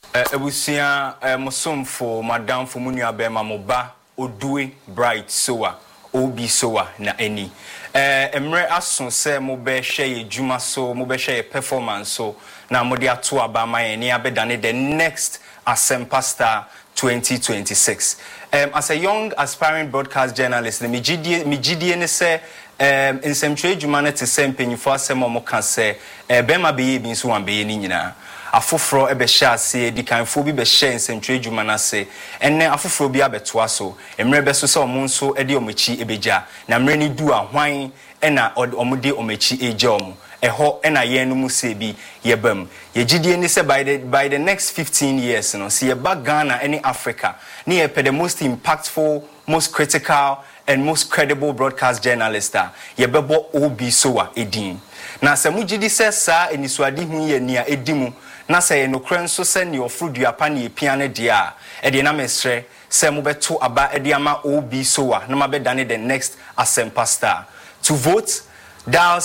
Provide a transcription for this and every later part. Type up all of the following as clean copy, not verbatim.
Ebusia Mosomfo Madam for Munia Bema Moba Odue Bright Soa Obi Soa na eni. Emre ason se mobe share juma so mobe share performance so na mode ato abama eni abedane the next Asempa Star 2026. As a young aspiring broadcast journalist, the Mijidie ne se nsɛmtwe dwuma na te sɛ mpanyifo asɛm a mo ka sɛ bema be bi nso wan be ni nyina afoforo ebe hye ase di kanfo bi be hye nsɛmtwe dwuma na se enne afoforo bi abetoa so emre be so sɛ omo nso de omachi ebegya na mre ni du ahwan ena omode omachi egya omo eho ena ye no mu se bi yebam yegidie ni sɛ by the next 15 years no see ye back Ghana any Africa ni ye the most impactful, most critical and most credible broadcast journalist yebebo Obi Soa edin na se mugidi se sa enisuade hu ye nia edimu na se ye nokran nso se ne ofrodua ne epia ne dia e de na mesre se mobeto aba e de ama Obi Soa na mabedane the next Asempa Star. To vote, dial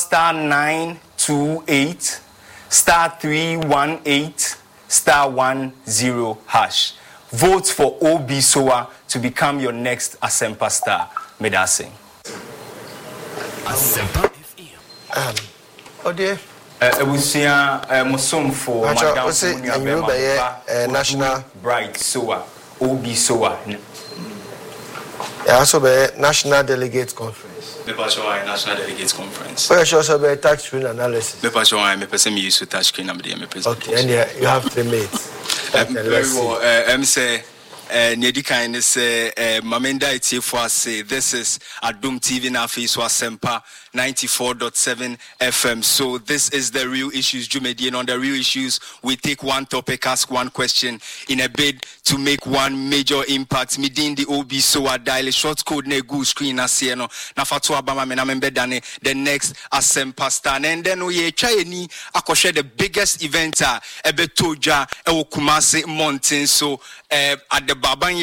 *928 *318 *10 hash. Vote for Obi Soa to become your next Asempa Star. Medase. Asempa FM. Ode. Ebusia Mosomfo Madam National Bright Soa Obi Soa. Also be National Delegates Conference. National Delegates Conference. Where should also be tax screen analysis. Me person me use to touch screen am dey me person. Okay, and you have 3 minutes. Very well. Say Nedi kind say Mamenda Itiefo say this is Adum TV na face so Asempa 94.7 FM. So this is the Real Issues Jumedian. On the Real Issues we take one topic, ask one question in a bid to make one major impact. Midin the Obi Soa dial short code ne go screen asieno na fatu abama me na membedane the next Asempa Star. And then we try ni akoshe the biggest event ebetoja e Kumasi Mountain. So at the Baban